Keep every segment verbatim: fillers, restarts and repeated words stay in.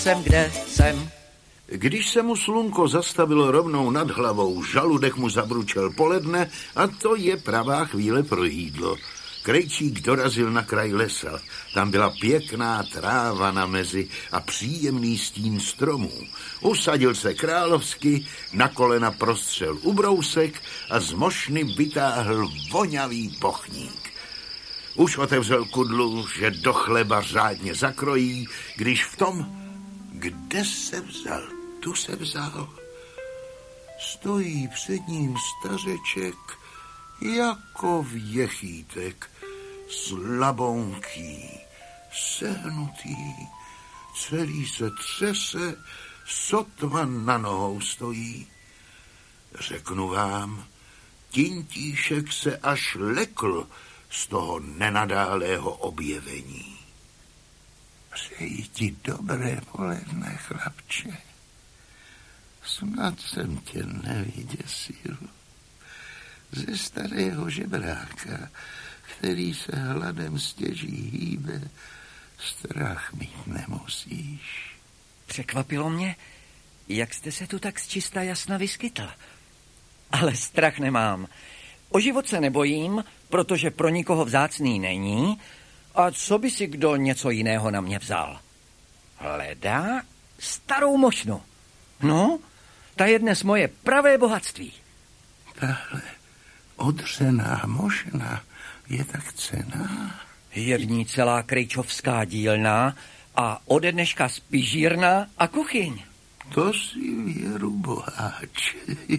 Jsem, kde jsem. Když se mu slunko zastavilo rovnou nad hlavou, žaludek mu zabručel poledne a to je pravá chvíle pro jídlo. Krejčík dorazil na kraj lesa. Tam byla pěkná tráva na mezi a příjemný stín stromů. Usadil se královsky, na kolena prostřel ubrousek a z mošny vytáhl vonavý bochník. Už otevřel kudlu, že do chleba řádně zakrojí, když v tom, kde se vzal, tu se vzal. Stojí před ním stařeček jako věchýtek, slabounký, sehnutý, celý se třese, sotva na nohou stojí. Řeknu vám, Tintíšek se až lekl z toho nenadálého objevení. Přeji ti dobré poledne, chlapče. Snad jsem tě nevyděsil. Ze starého žebráka, který se hladem stěží hýbe, strach mít nemusíš. Překvapilo mě, jak jste se tu tak zčista jasna vyskytl. Ale strach nemám. O život se nebojím, protože pro nikoho vzácný není. A co by si kdo něco jiného na mě vzal? Hledá starou mošnu. No, ta je dnes moje pravé bohatství. Tahle odřená mošna je tak cenná. Je v ní celá krejčovská dílna a ode dneška spižírna a kuchyň. To si věru boháč.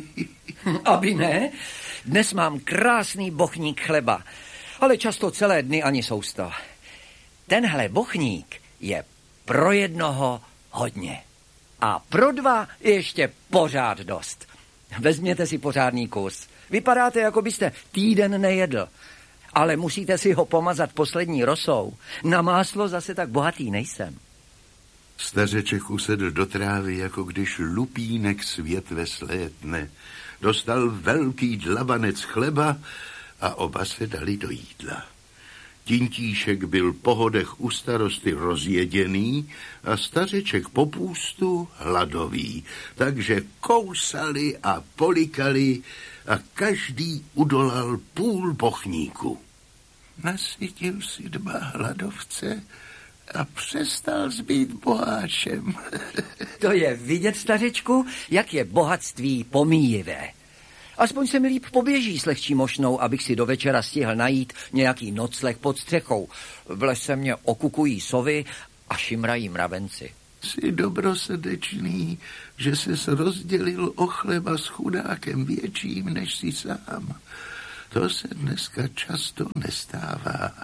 Aby ne, dnes mám krásný bochník chleba, ale často celé dny ani sousto. Tenhle bochník je pro jednoho hodně. A pro dva ještě pořád dost. Vezměte si pořádný kus. Vypadáte, jako byste týden nejedl. Ale musíte si ho pomazat poslední rosou. Na máslo zase tak bohatý nejsem. Stařeček usedl do trávy, jako když lupínek z větve slétne. Dostal velký dlabanec chleba a oba se dali do jídla. Tintíšek byl po hodech u starosty rozjeděný a stařeček po půstu hladový, takže kousali a polikali a každý udolal půl bochníku. Nasytil si dva hladovce a přestal zbýt boháčem. To je vidět, stařečku, jak je bohatství pomíjivé. Aspoň se mi líp poběží s lehčí mošnou, abych si do večera stihl najít nějaký nocleh pod střechou. V lese mě okukují sovy a šimrají mravenci. Jsi dobrosrdečný, že ses rozdělil o chleba s chudákem větším, než si sám. To se dneska často nestává.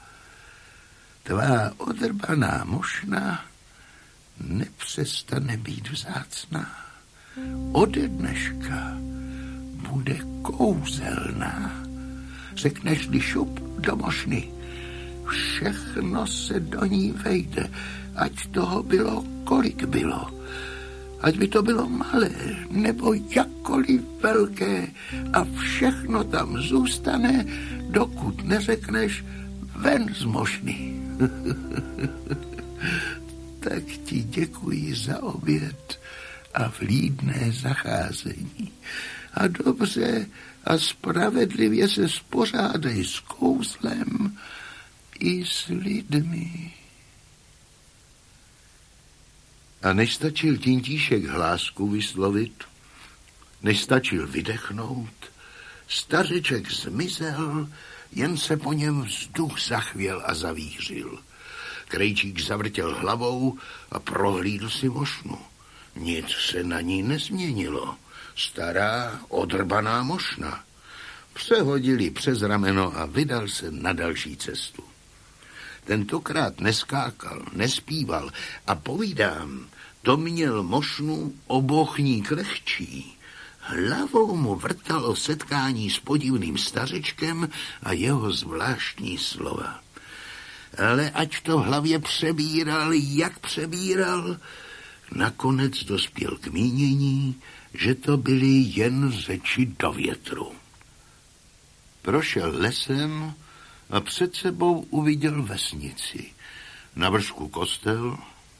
Tvá odrbaná mošna nepřestane být vzácná. Ode dneška bude kouzelná. Řekneš-li šup do mošny, všechno se do ní vejde, ať toho bylo, kolik bylo. Ať by to bylo malé, nebo jakkoliv velké, a všechno tam zůstane, dokud neřekneš ven z mošny. Tak ti děkuji za oběd a vlídné zacházení. A dobře a spravedlivě se spořádej s kouzlem i s lidmi. A než stačil Tintíšek hlásku vyslovit, než stačil vydechnout, stařeček zmizel, jen se po něm vzduch zachvěl a zavířil. Krejčík zavrtěl hlavou a prohlídl si mošnu. Nic se na ní nezměnilo. Stará, odrbaná mošna. Přehodili přes rameno a vydal se na další cestu. Tentokrát neskákal, nespíval a povídám, to měl mošnu o bochník lehčí. Hlavou mu vrtalo setkání s podivným stařečkem a jeho zvláštní slova. Ale ať to v hlavě přebíral, jak přebíral, nakonec dospěl k mínění, že to byly jen řeči do větru. Prošel lesem a před sebou uviděl vesnici. Na vršku kostel,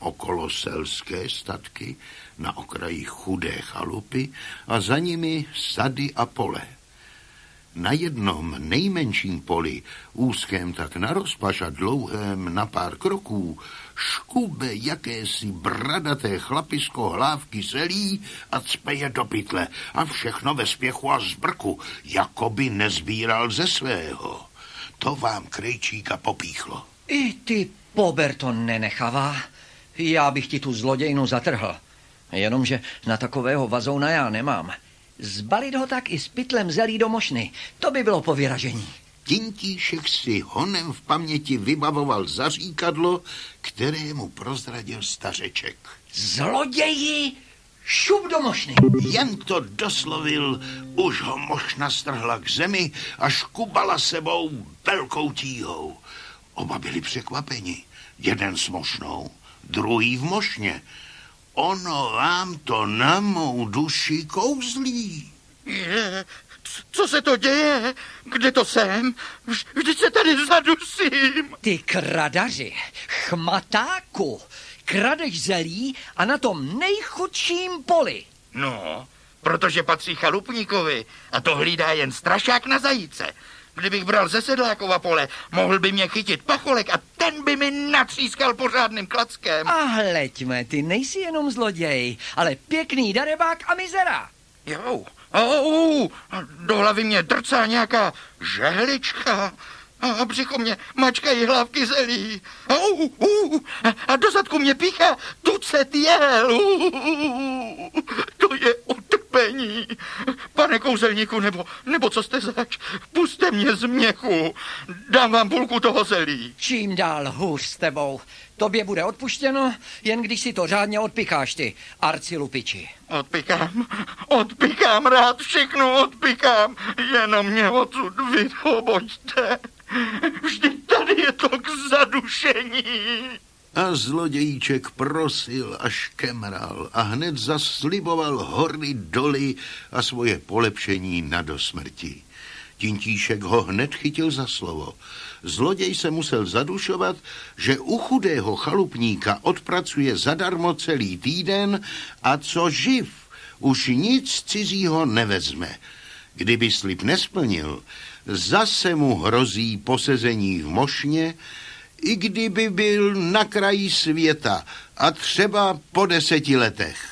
okolo selské statky, na okraji chudé chalupy a za nimi sady a pole. Na jednom nejmenším poli, úzkém tak na rozpaš a dlouhém na pár kroků, škube jakési bradaté chlapisko hlávky zelí a cpe je do pytle a všechno ve spěchu a zbrku, jako by nezbíral ze svého. To vám Krejčíka popíchlo. I ty pober to nenechavá. Já bych ti tu zlodějnu zatrhl. Jenomže na takového vazouna já nemám. Zbalit ho tak i s pytlem zelí do mošny, to by bylo po vyražení. Tintíšek si honem v paměti vybavoval zaříkadlo, kterému prozradil stařeček. Zloději, šup do mošny. Jen to doslovil, už ho mošna strhla k zemi a škubala sebou velkou tíhou. Oba byli překvapeni. Jeden s mošnou, druhý v mošně. Ono vám to na mou duši kouzlí. Je, co se to děje? Kde to jsem? Vždyť se tady zadusím. Ty kradaři, chmatáku, kradeš zelí a na tom nejchudším poli. No, protože patří chalupníkovi a to hlídá jen strašák na zajíce. Kdybych bral ze sedlákova pole, mohl by mě chytit pacholek a ten by mi natřískal pořádným klackem. A hleďme, ty nejsi jenom zloděj, ale pěkný darebák a mizera. Jo, au, do hlavy mě drcá nějaká žehlička a břicho mě mačkají hlávky zelí. Au, au, a do zadku mě píchá tucet jel. To je utrpení. Pane kouzelníku, nebo, nebo co jste zač, puste mě z měchu. Dám vám půlku toho zelí. Čím dál hůř s tebou. Tobě bude odpuštěno, jen když si to řádně odpikáš ty, arci lupiči. Odpikám, odpikám, rád všechno odpikám, jenom mě odsud vyhoboďte. Vždyť tady je to k zadušení. A zlodějíček prosil a škemral a hned zasliboval hory doly a svoje polepšení na dosmrti. Tintíšek ho hned chytil za slovo. Zloděj se musel zadušovat, že u chudého chalupníka odpracuje zadarmo celý týden a co živ, už nic cizího nevezme. Kdyby slib nesplnil, zase mu hrozí posezení v mošně, i kdyby byl na kraji světa a třeba po deseti letech.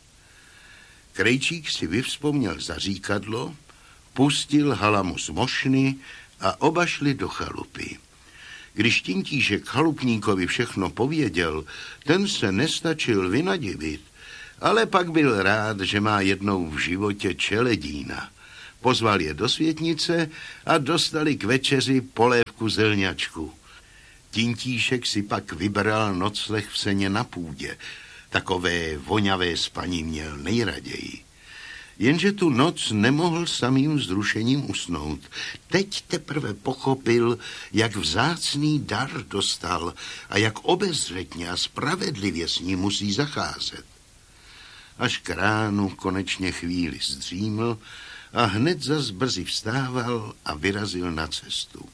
Krejčík si vyvzpomněl zaříkadlo, pustil halamu z mošny a oba šli do chalupy. Když Tintíšek chalupníkovi všechno pověděl, ten se nestačil vynadivit, ale pak byl rád, že má jednou v životě čeledína. Pozval je do světnice a dostali k večeři polévku zelňačku. Tintíšek si pak vybral nocleh v seně na půdě. Takové voňavé spaní měl nejraději. Jenže tu noc nemohl samým vzrušením usnout. Teď teprve pochopil, jak vzácný dar dostal a jak obezřetně a spravedlivě s ním musí zacházet. Až k ránu konečně chvíli zdříml a hned zas brzy vstával a vyrazil na cestu.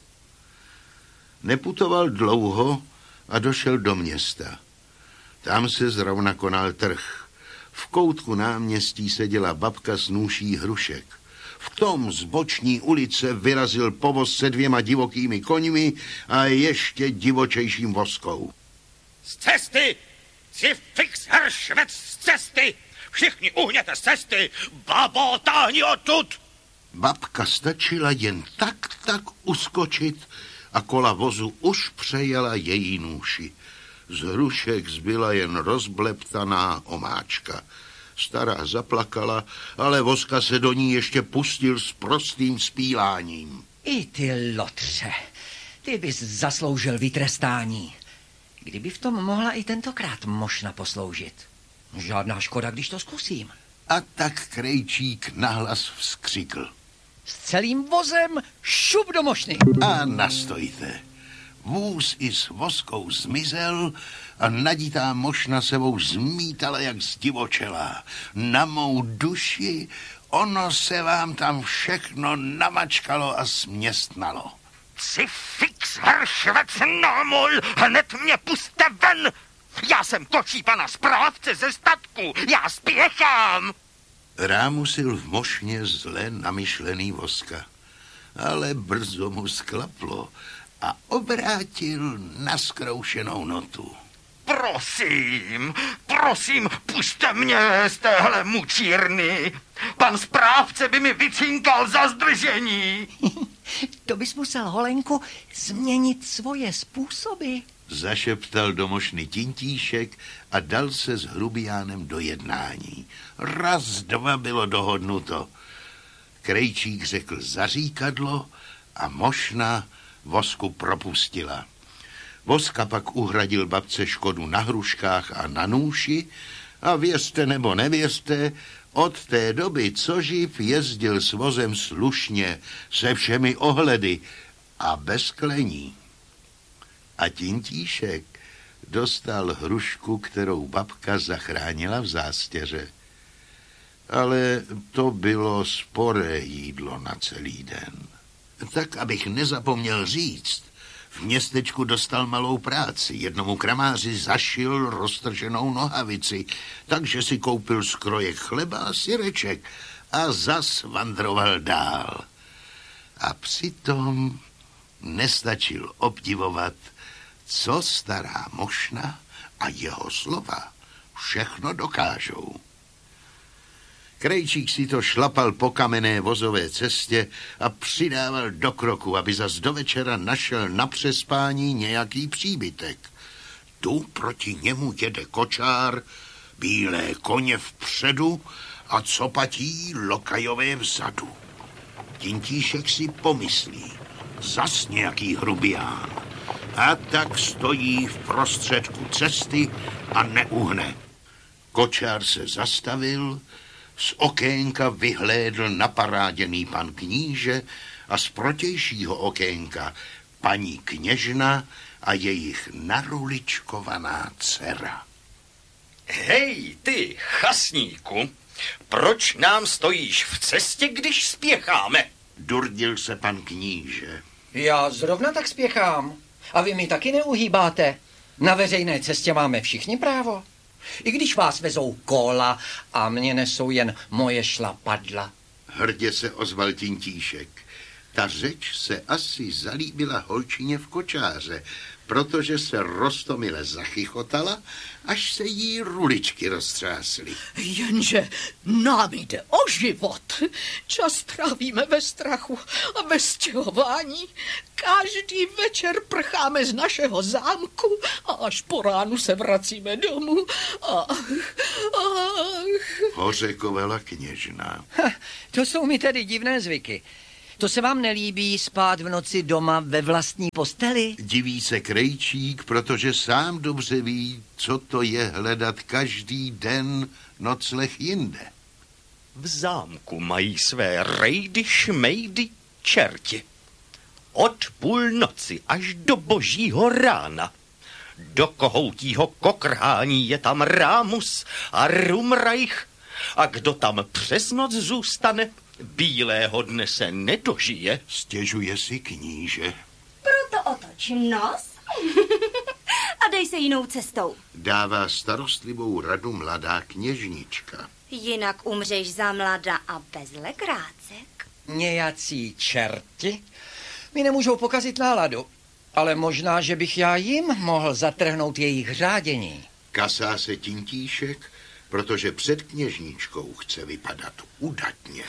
Neputoval dlouho a došel do města. Tam se zrovna konal trh. V koutku náměstí seděla babka s nůší hrušek. V tom z boční ulice vyrazil povoz se dvěma divokými koňmi a ještě divočejším voskou. Z cesty! Si fix heršvec z cesty! Všichni uhněte z cesty! Babo, táhni odtud! Babka stačila jen tak, tak uskočit a kola vozu už přejela její nůši. Z hrušek zbyla jen rozbleptaná omáčka. Stará zaplakala, ale voska se do ní ještě pustil s prostým spíláním. I ty lotře, ty bys zasloužil vytrestání. Kdyby v tom mohla i tentokrát mošna posloužit. Žádná škoda, když to zkusím. A tak Krejčík nahlas vzkřikl. S celým vozem šup do mošny. A nastojte. Vůz i s voskou zmizel a nadítá mošna sebou zmítala jak zdivočelá. Na mou duši ono se vám tam všechno namačkalo a směstnalo. Si fix heršvec námul, hned mě puste ven! Já jsem kočí pana správce ze statku. Já spěchám. Rámusil v mošně zle namyšlený Voska, ale brzo mu sklaplo a obrátil na zkroušenou notu. Prosím, prosím, puste mě z téhle mučírny. Pan správce by mi vycinkal za zdržení. To bys musel, Holenku, změnit svoje způsoby. Zašeptal do mošny Tintíšek a dal se s hrubiánem do jednání. Raz, dva bylo dohodnuto. Krejčík řekl zaříkadlo a mošna Vosku propustila. Voska pak uhradil babce škodu na hruškách a na nůši a věřte nebo nevěřte, od té doby, co živ, jezdil s vozem slušně, se všemi ohledy a bez klení. A Tintíšek dostal hrušku, kterou babka zachránila v zástěře. Ale to bylo sporé jídlo na celý den. Tak, abych nezapomněl říct, v městečku dostal malou práci. Jednomu kramáři zašil roztrženou nohavici, takže si koupil skrojek chleba a syreček a zas vandroval dál. A přitom nestačil obdivovat, co stará mošna a jeho slova všechno dokážou. Krejčík si to šlapal po kamenné vozové cestě a přidával do kroku, aby zas do večera našel na přespání nějaký příbytek. Tu proti němu jede kočár, bílé koně vpředu a copatí lokajové vzadu. Tintíšek si pomyslí, zas nějaký hrubián. A tak stojí v prostředku cesty a neuhne. Kočár se zastavil, z okénka vyhlédl naparáděný pan kníže a z protějšího okénka paní kněžna a jejich naruličkovaná dcera. Hej, ty, chasníku, proč nám stojíš v cestě, když spěcháme? Durdil se pan kníže. Já zrovna tak spěchám. A vy mi taky neuhýbáte. Na veřejné cestě máme všichni právo. I když vás vezou kola a mě nesou jen moje šlapadla. Hrdě se ozval Tintíšek. Ta řeč se asi zalíbila holčině v kočáře, protože se roztomile zachychotala, až se jí ruličky roztřásly. Jenže nám jde o život. Čas trávíme ve strachu a ve stěhování. Každý večer prcháme z našeho zámku a až po ránu se vracíme domů. Ach, ach. Hořekovala kněžna. Ha, to jsou mi tedy divné zvyky. To se vám nelíbí spát v noci doma ve vlastní posteli? Diví se Krejčík, protože sám dobře ví, co to je hledat každý den nocleh jinde. V zámku mají své rejdy, šmejdy, čerti. Od půlnoci až do božího rána. Do kohoutího kokrhání je tam Rámus a Rumrajch. A kdo tam přes noc zůstane, bílého dne se nedožije. Stěžuje si kníže. Proto otoč nos a dej se jinou cestou. Dává starostlivou radu mladá kněžnička. Jinak umřeš za mlada a bez legrácek. Nějací čerti mi nemůžou pokazit náladu, ale možná, že bych já jim mohl zatrhnout jejich řádění. Kasá se Tintíšek, protože před kněžničkou chce vypadat udatně.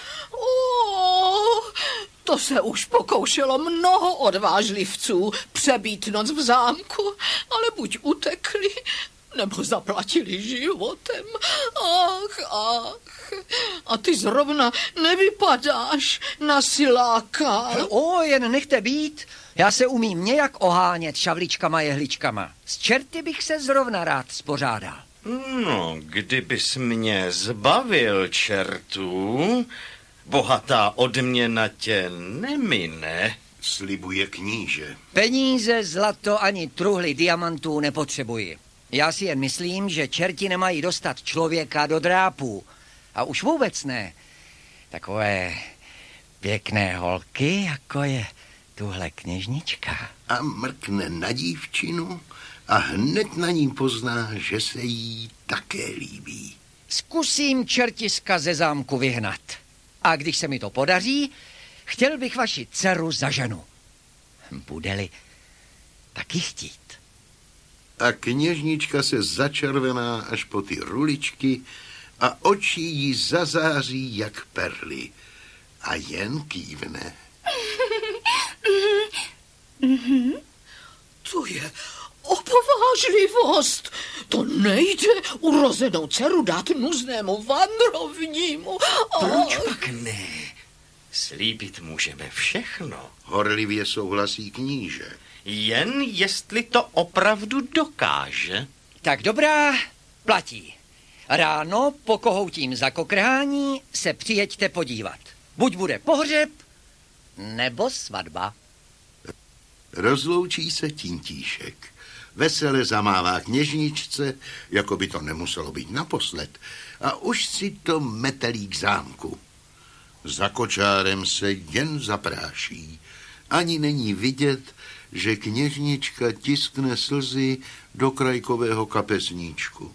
Oh, to se už pokoušelo mnoho odvážlivců přebít noc v zámku, ale buď utekli, nebo zaplatili životem. Ach, ach. A ty zrovna nevypadáš na siláka. O, jen nechte být. Já se umím nějak ohánět šavličkama jehličkama. S čerty bych se zrovna rád spořádal. No, kdybys mě zbavil čertů, bohatá odměna tě nemine. Slibuje kníže. Peníze, zlato ani truhly diamantů nepotřebuji. Já si jen myslím, že čerti nemají dostat člověka do drápů. A už vůbec ne. Takové pěkné holky, jako je tuhle kněžnička. A mrkne na dívčinu a hned na ní pozná, že se jí také líbí. Zkusím čertiska ze zámku vyhnat. A když se mi to podaří, chtěl bych vaši dceru za ženu. Bude-li taky chtít. A kněžnička se začervená až po ty ruličky a oči jí zazáří jak perly. A jen kývne. To je opovážlivost. To nejde urozenou dceru dát nuznému vandrovnímu. Proč pak ne? Slíbit můžeme všechno. Horlivě souhlasí kníže. Jen jestli to opravdu dokáže. Tak dobrá, platí. Ráno po kohoutím zakokrhání se přijeďte podívat. Buď bude pohřeb, nebo svatba. Rozloučí se Tintíšek. Vesele zamává kněžničce, jako by to nemuselo být naposled, a už si to metelí k zámku. Za kočárem se jen zapráší. Ani není vidět, že kněžnička tiskne slzy do krajkového kapesníčku.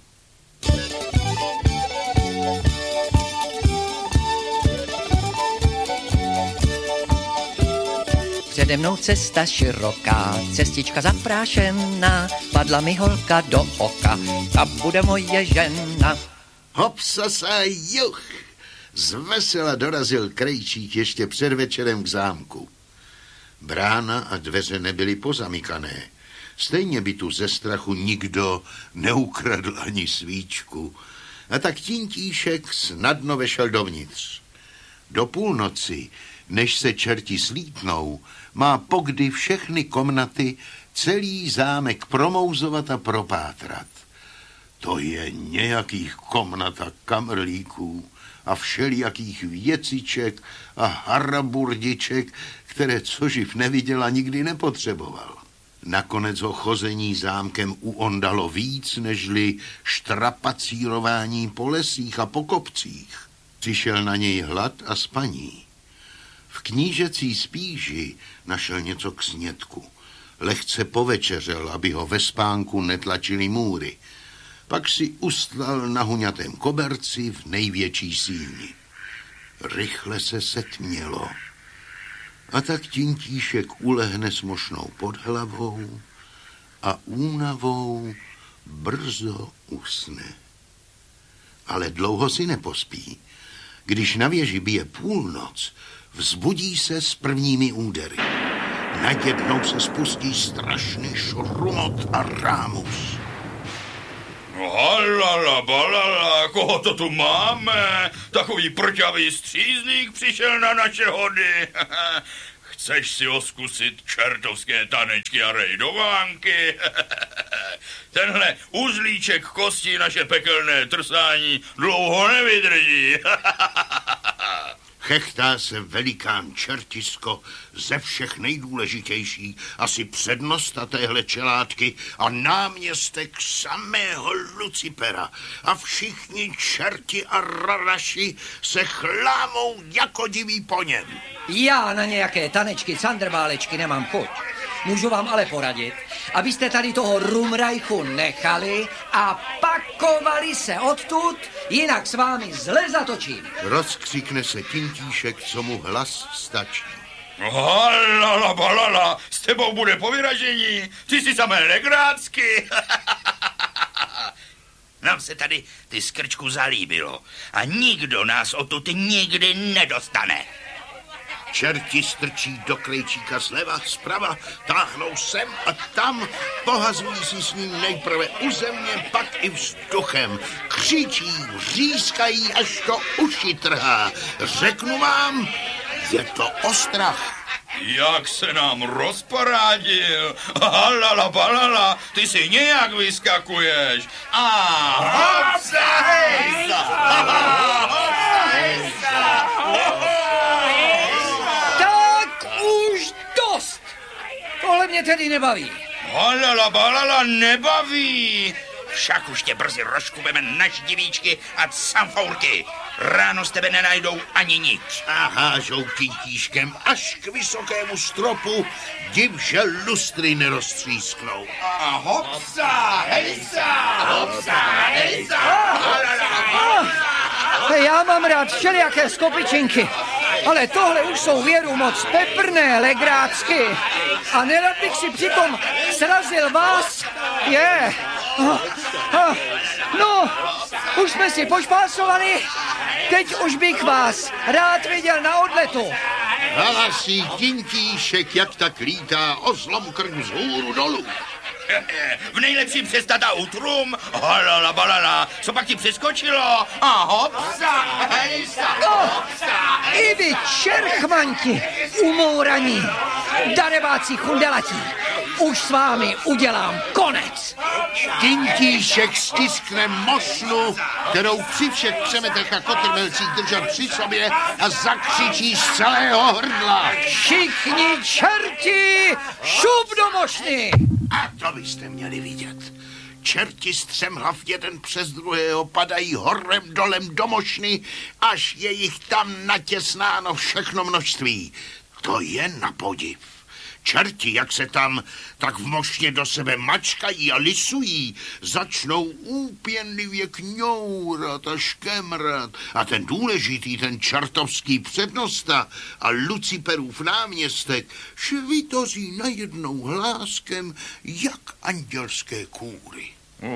Přede mnou cesta široká, cestička zaprášená, padla mi holka do oka, ta bude moje žena. Hopsasa juch! Zvesela dorazil krejčík ještě před večerem k zámku. Brána a dveře nebyly pozamykané. Stejně by tu ze strachu nikdo neukradl ani svíčku. A tak Tintíšek snadno vešel dovnitř. Do půlnoci, než se čerti slítnou, má pokdy všechny komnaty celý zámek promouzovat a propátrat. To je nějakých komnat a kamrlíků a všelijakých věciček a haraburdiček, které coživ neviděl a nikdy nepotřeboval. Nakonec ho chození zámkem uondalo víc, nežli štrapacírování po lesích a po kopcích. Přišel na něj hlad a spaní. V knížecí spíži našel něco k snědku. Lehce povečeřel, aby ho ve spánku netlačili můry. Pak si ustlal na huňatém koberci v největší síni. Rychle se setmělo. A tak Tintíšek ulehne s mošnou pod hlavou a únavou brzo usne. Ale dlouho si nepospí. Když na věži bije půlnoc, vzbudí se s prvními údery. Najednou se spustí strašný šrumot a rámus. Halala, balala, koho to tu máme? Takový prťavý střízlík přišel na naše hody. Chceš si oskusit čertovské tanečky a rejdovánky? Tenhle uzlíček kostí naše pekelné trsání dlouho nevydrží. Chechtá se velikán čertisko, ze všech nejdůležitější, asi přednosta téhle čelátky a náměstek samého Lucipera. A všichni čerti a raraši se chlámou jako diví po něm. Já na nějaké tanečky, candrbálečky nemám chuť. Můžu vám ale poradit, abyste tady toho rumrajchu nechali a pakovali se odtud, jinak s vámi zle zatočím. Rozkřikne se Tintíšek, co mu hlas stačí. Halala, balala, s tebou bude povyražení, ty si samé legrácky. Nám se tady ty skrčku zalíbilo a nikdo nás odtud nikdy nedostane. Čerti strčí do krejčíka zleva, zprava, táhnou sem a tam, pohazují si s ním nejprve u země, pak i vzduchem. Křičí, řískají, až to uši trhá. Řeknu vám, je to ostrach. Jak se nám rozparádil. Halala, balala, ty si nějak vyskakuješ. A hopsa, hejsa. Tak už dost. Tohle mě tedy nebaví. Halala, balala, nebaví. Však už tě brzy rozkupeme na ždivíčky a camfourky. Ráno z tebe nenajdou ani nic. A hážou tintíškem až k vysokému stropu, div, že lustry neroztřísknou. A hopsa, hejsa, hopsa, hejsa. Já mám rád všelijaké skopičinky, ale tohle už jsou věru moc peprné legrácky. A nerad bych si přitom srazil vás. Je. No, už jsme si pošpásovali, teď už bych vás rád viděl na odletu. Halasí tintíšek, jak tak lítá ozlom krk vzhůru dolů. V nejlepším přestata utrum, halala balala, co pak ti přeskočilo? A hopsa, hejsa, hopsa. I vy čerchmanti, umouraní, darebáci chundelatí, už s vámi udělám konec. Tintíšek stiskne mošnu, kterou při všech přemetech a kotrmelcích držel při sobě a zakřičí z celého hrdla. Všichni čerti, šup do mošny! A to byste měli vidět. Čerti střemhlav jeden přes druhého padají horem dolem do mošny, až je jich tam natěsnáno všechno množství. To je na podiv. Čerti, jak se tam tak v mošně do sebe mačkají a lisují, začnou úpěnlivě kňourat a škemrat. A ten důležitý, ten čertovský přednosta a Luciperův náměstek švitoří najednou hláskem jak andělské kůry.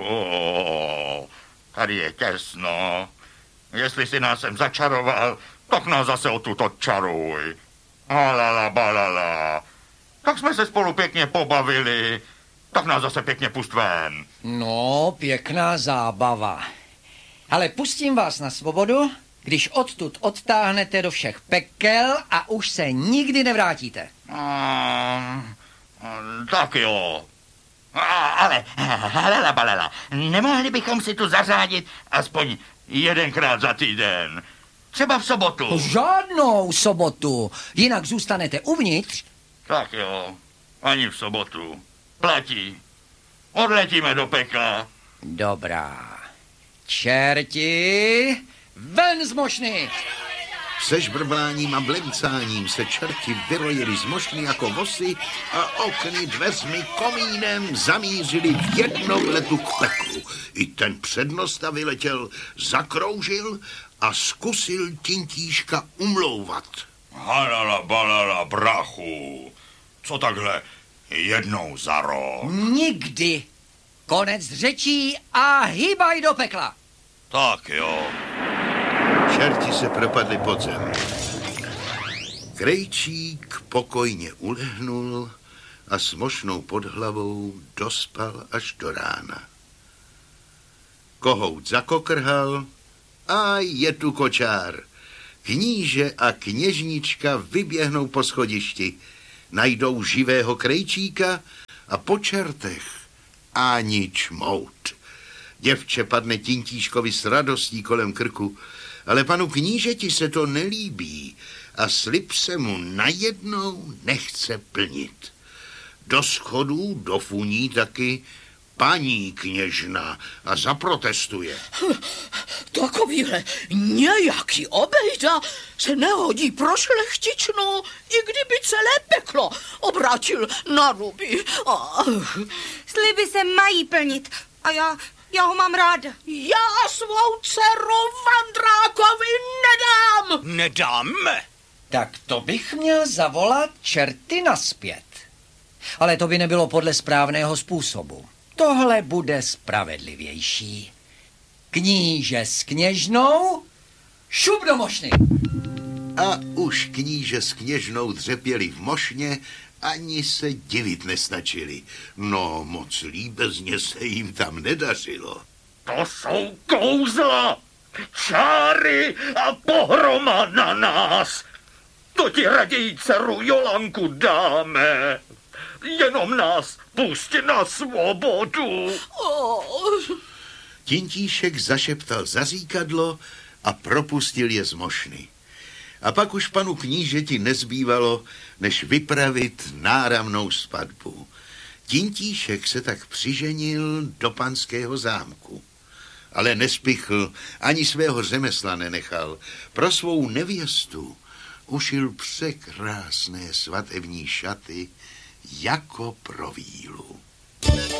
Oh, tady je těsno. Jestli si nás sem začaroval, tak nás zase odtud odčaruj. Halala balala. Tak jsme se spolu pěkně pobavili, tak nás zase pěkně pust ven. No, pěkná zábava. Ale pustím vás na svobodu, když odtud odtáhnete do všech pekel a už se nikdy nevrátíte. A, tak jo. A, ale, halala balala, nemohli bychom si tu zařádit aspoň jedenkrát za týden. Třeba v sobotu. Žádnou sobotu, jinak zůstanete uvnitř. Tak jo, ani v sobotu. Platí. Odletíme do pekla. Dobrá. Čerti, ven z mošny! Se žbrbláním a blemcáním se čerti vyrojili z mošny jako vosy a okny, dveřmi, komínem zamířili v jednom letu k peklu. I ten přednosta vyletěl, zakroužil a zkusil tintíška umlouvat. Halala balala brachu. Co takhle jednou za rok? Nikdy. Konec řečí a hýbaj do pekla. Tak jo. Čerti se propadli pod zem. Krejčík pokojně ulehnul a s mošnou pod hlavou dospal až do rána. Kohout zakokrhal a je tu kočár. Kníže a kněžnička vyběhnou po schodišti, najdou živého krejčíka a po čertech ani čmout. Děvče padne tintíškovi s radostí kolem krku, ale panu knížeti se to nelíbí a slib se mu najednou nechce plnit. Do schodů dofuní taky paní kněžna a zaprotestuje. Takovýhle nějaký obejda se nehodí pro šlechtičnou, i kdyby celé peklo obrátil na ruby. Ach. Sliby se mají plnit a já, já ho mám ráda. Já svou dceru Vandrákovi nedám. Nedáme. Tak to bych měl zavolat čerty naspět. Ale to by nebylo podle správného způsobu. Tohle bude spravedlivější. Kníže s kněžnou, šup do mošny. A už kníže s kněžnou dřepěli v mošně, ani se divit nestačili. No, moc líbezně se jim tam nedařilo. To jsou kouzla, čáry a pohroma na nás. To ti raději dceru Jolanku dáme. Jenom nás pusť na svobodu. Oh. Tintíšek zašeptal zaříkadlo a propustil je z mošny. A pak už panu knížeti nezbývalo, než vypravit náramnou svatbu. Tintíšek se tak přiženil do panského zámku. ale nespichl, ani svého řemesla nenechal. Pro svou nevěstu ušil překrásné svatební šaty jako pro vílu.